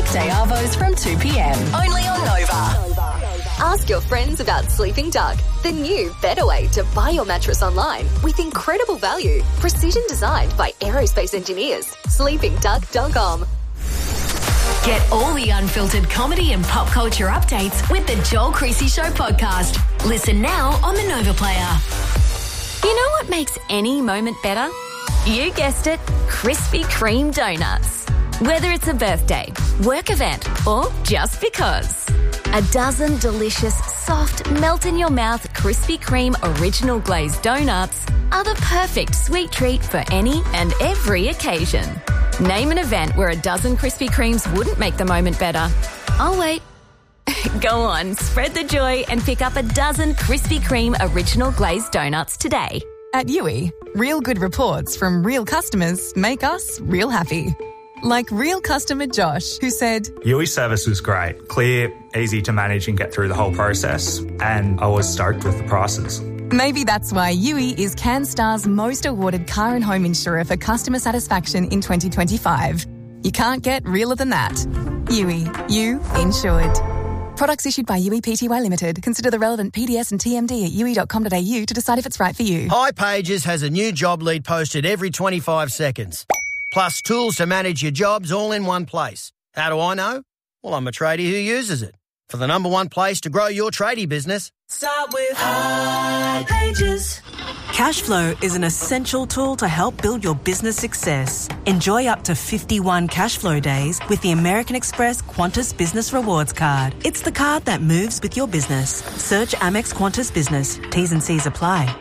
weekday arvos from 2 p.m. Only on Nova. Ask your friends about Sleeping Duck, the new, better way to buy your mattress online with incredible value. Precision designed by aerospace engineers. SleepingDuck.com. Get all the unfiltered comedy and pop culture updates with the Joel Creasy Show podcast. Listen now on the Nova Player. You know what makes any moment better? You guessed it, Krispy Kreme donuts. Whether it's a birthday, work event, or just because. A dozen delicious, soft, melt-in-your-mouth Krispy Kreme original glazed donuts are the perfect sweet treat for any and every occasion. Name an event where a dozen Krispy Kremes wouldn't make the moment better. I'll wait. Go on, spread the joy and pick up a dozen Krispy Kreme original glazed donuts today. At Yui, real good reports from real customers make us real happy. Like real customer Josh, who said, Yui service was great, clear, easy to manage and get through the whole process, and I was stoked with the prices. Maybe that's why Yui is CanStar's most awarded car and home insurer for customer satisfaction in 2025. You can't get realer than that. Yui, you insured. Products issued by Yui Pty Limited. Consider the relevant PDS and TMD at yui.com.au to decide if it's right for you. hipages has a new job lead posted every 25 seconds. Plus tools to manage your jobs all in one place. How do I know? Well, I'm a tradie who uses it. For the number one place to grow your tradie business, start with hipages. Cashflow is an essential tool to help build your business success. Enjoy up to 51 cashflow days with the American Express Qantas Business Rewards Card. It's the card that moves with your business. Search Amex Qantas Business. T's and C's apply.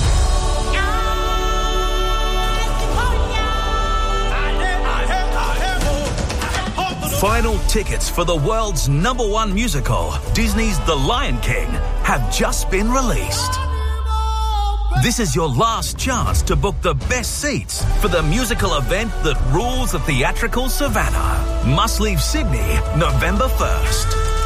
Final tickets for the world's #1 musical, Disney's The Lion King, have just been released. This is your last chance to book the best seats for the musical event that rules the theatrical savannah. Must leave Sydney November 1st.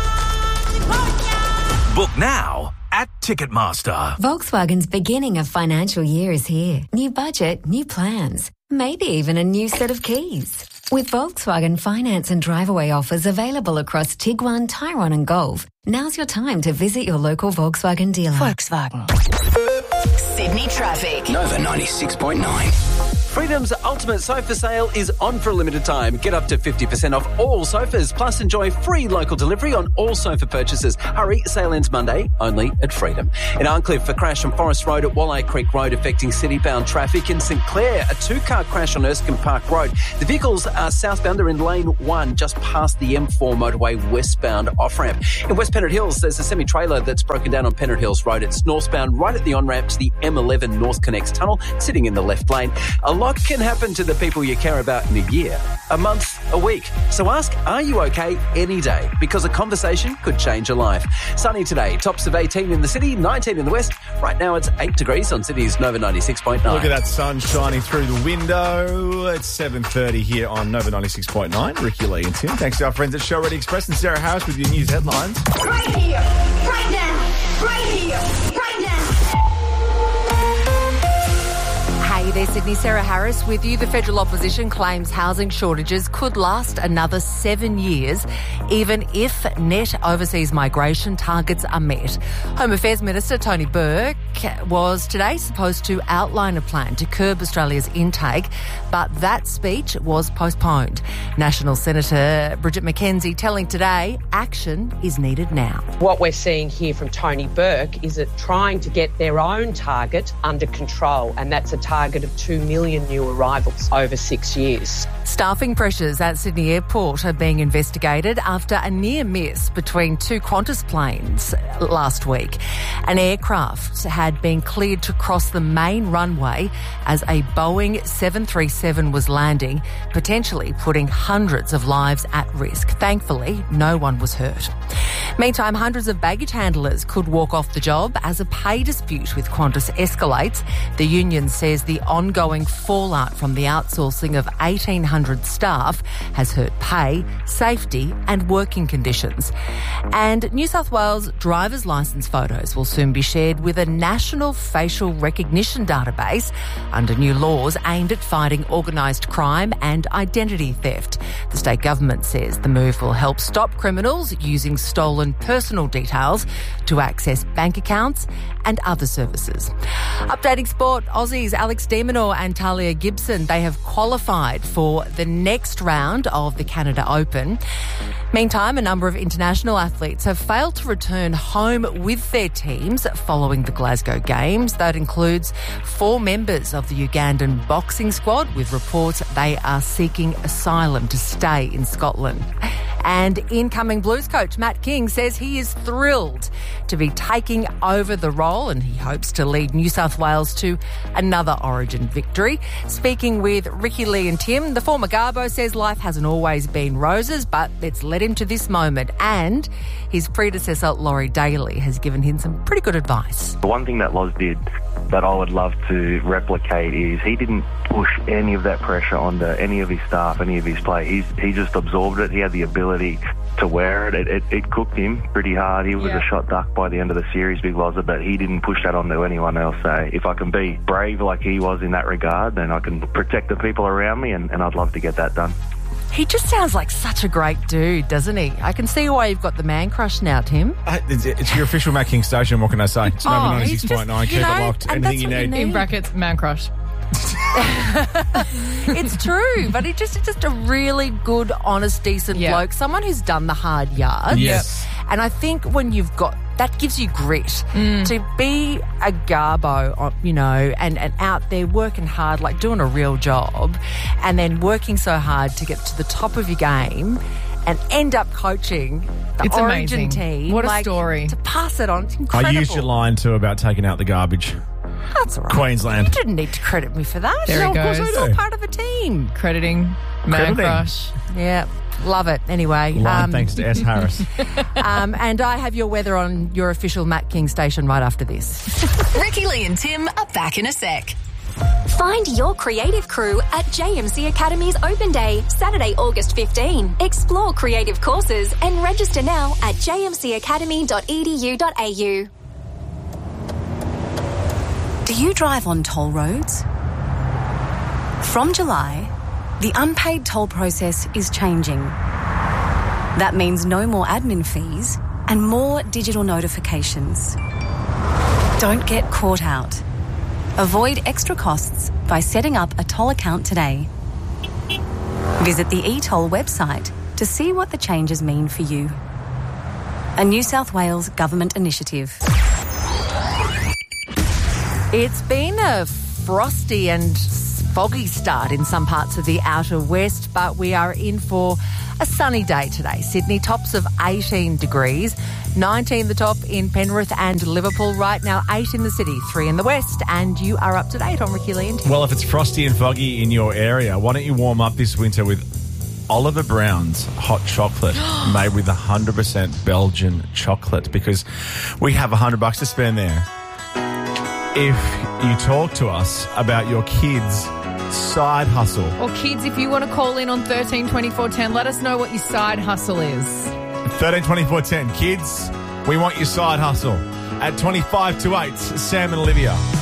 Book now at Ticketmaster. Volkswagen's beginning of financial year is here. New budget, new plans, maybe even a new set of keys. With Volkswagen finance and drive-away offers available across Tiguan, Tyrone and Golf, now's your time to visit your local Volkswagen dealer. Volkswagen. Sydney traffic. Nova 96.9. Freedom's ultimate sofa sale is on for a limited time. Get up to 50% off all sofas, plus enjoy free local delivery on all sofa purchases. Hurry, sale ends Monday, only at Freedom. In Arncliffe, a crash on Forest Road at Walleye Creek Road affecting city-bound traffic. In St Clair, a two-car crash on Erskine Park Road. The vehicles are southbound, they're in lane 1, just past the M4 motorway westbound off-ramp. In West Pennant Hills, there's a semi-trailer that's broken down on Pennant Hills Road. It's northbound right at the on-ramp to the M11 North Connects tunnel, sitting in the left lane. A lot can happen to the people you care about in a year, a month, a week. So ask, are you okay any day? Because a conversation could change your life. Sunny today, tops of 18 in the city, 19 in the west. Right now it's 8 degrees on Sydney's Nova 96.9. Look at that sun shining through the window. It's 7:30 here on Nova 96.9. Ricky Lee and Tim. Thanks to our friends at Show Ready Express and Sarah Harris with your news headlines. Right here, right now, right here, right now. Hey there, Sydney. Sarah Harris with you. The federal opposition claims housing shortages could last another 7 years, even if net overseas migration targets are met. Home Affairs Minister Tony Burke was today supposed to outline a plan to curb Australia's intake, but that speech was postponed. National Senator Bridget McKenzie telling Today action is needed now. What we're seeing here from Tony Burke is it trying to get their own target under control, and that's a target of 2 million new arrivals over 6 years. Staffing pressures at Sydney Airport are being investigated after a near miss between two Qantas planes last week. An aircraft had been cleared to cross the main runway as a Boeing 737 was landing, potentially putting hundreds of lives at risk. Thankfully, no one was hurt. Meantime, hundreds of baggage handlers could walk off the job as a pay dispute with Qantas escalates. The union says the ongoing fallout from the outsourcing of 1,800 staff has hurt pay, safety and working conditions. And New South Wales driver's licence photos will soon be shared with a national facial recognition database under new laws aimed at fighting organised crime and identity theft. The state government says the move will help stop criminals using stolen personal details to access bank accounts and other services. Updating sport, Aussies Alex de Minaur and Talia Gibson, they have qualified for the next round of the Canada Open. Meantime, a number of international athletes have failed to return home with their teams following the Glasgow Games. That includes 4 members of the Ugandan boxing squad, with reports they are seeking asylum to stay in Scotland. And incoming Blues coach Matt King says he is thrilled to be taking over the role, and he hopes to lead New South Wales to another Origin victory. Speaking with Ricky Lee and Tim, the former Garbo says life hasn't always been roses, but it's led him to this moment. And his predecessor, Laurie Daly, has given him some pretty good advice. The one thing that Loz did that I would love to replicate is he didn't push any of that pressure onto any of his staff, any of his play. He just absorbed it. He had the ability to wear it. It cooked him pretty hard. He was a shot duck by the end of the series, Big Loza, but he didn't push that onto anyone else. So if I can be brave like he was in that regard, then I can protect the people around me, and I'd love to get that done. He just sounds like such a great dude, doesn't he? I can see why you've got the man crush now, Tim. It's your official Matt King station. What can I say? It's number 96.9. Keep it locked. Anything you need. In brackets, man crush. It's true, but it's just a really good, honest, decent bloke. Someone who's done the hard yards. Yes. And I think when you've got that, gives you grit to be a Garbo, you know, and out there working hard, like doing a real job, and then working so hard to get to the top of your game and end up coaching the Origin team. What a story. To pass it on. It's incredible. I used your line too about taking out the garbage. That's all right. Queensland. You didn't need to credit me for that. There he goes. Of course, we're all part of a team. Crediting man crush. Yeah. Love it. Anyway. Thanks to S. Harris. And I have your weather on your official Matt King station right after this. Ricky Lee and Tim are back in a sec. Find your creative crew at JMC Academy's Open Day, Saturday, August 15. Explore creative courses and register now at jmcacademy.edu.au. Do you drive on toll roads? From July, the unpaid toll process is changing. That means no more admin fees and more digital notifications. Don't get caught out. Avoid extra costs by setting up a toll account today. Visit the eToll website to see what the changes mean for you. A New South Wales government initiative. It's been a frosty and foggy start in some parts of the outer west, but we are in for a sunny day today. Sydney tops of 18 degrees, 19 the top in Penrith and Liverpool. Right now, 8 in the city, 3 in the west, and you are up to date on Ricky Lee and Tim. Well, if it's frosty and foggy in your area, why don't you warm up this winter with Oliver Brown's hot chocolate made with 100% Belgian chocolate, because we have $100 to spend there. If you talk to us about your kids' side hustle. Or kids, if you want to call in on 13 24 10, let us know what your side hustle is. 13 24 10. Kids, we want your side hustle. At 25 to 8, Sam and Olivia.